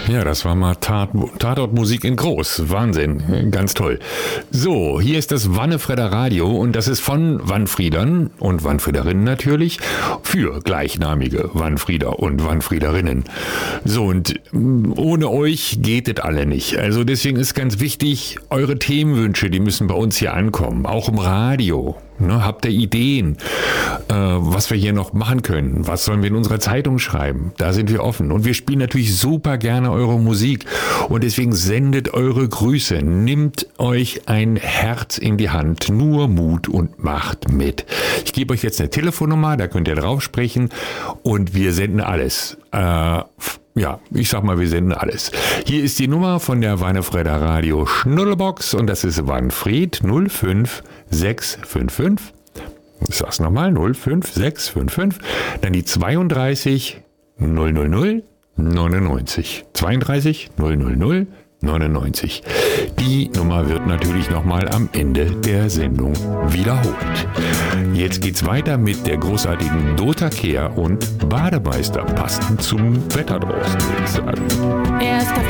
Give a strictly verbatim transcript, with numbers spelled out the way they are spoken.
Ja, das war mal Tat, Tatortmusik in groß. Wahnsinn, ganz toll. So, hier ist das Wannefredder Radio und das ist von Wannfriedern und Wannfriederinnen natürlich für gleichnamige Wannfrieder und Wannfriederinnen. So, und ohne euch geht es alle nicht. Also deswegen ist ganz wichtig, eure Themenwünsche, die müssen bei uns hier ankommen, auch im Radio. Ne, habt ihr Ideen, äh, was wir hier noch machen können? Was sollen wir in unserer Zeitung schreiben? Da sind wir offen. Und wir spielen natürlich super gerne eure Musik. Und deswegen sendet eure Grüße. Nimmt euch ein Herz in die Hand. Nur Mut und macht mit. Ich gebe euch jetzt eine Telefonnummer, da könnt ihr drauf sprechen. Und wir senden alles. Äh, Ja, ich sag mal, wir senden alles. Hier ist die Nummer von der Wannefredder Radio Schnullerbox und das ist Wannfried null fünf sechs fünf fünf. Ich sag's nochmal, null fünf sechs fünf fünf. Dann die zweiunddreißig null null null neunundneunzig. zweiunddreißig null null null neunundneunzig. Die Nummer wird natürlich nochmal am Ende der Sendung wiederholt. Jetzt geht's weiter mit der großartigen Dota Kehr und Bademeister, passend zum Wetter draußen, würde ich sagen. Er ist der